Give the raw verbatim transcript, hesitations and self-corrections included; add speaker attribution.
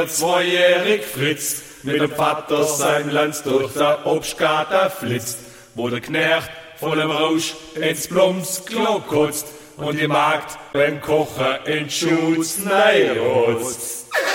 Speaker 1: Zweijährig Fritz mit dem Vater sein Lanz durch der Obstgarten flitzt, wo der Knecht von dem Rausch ins Blumsklo kotzt und die Magd beim Kochen in Schutz neirotzt.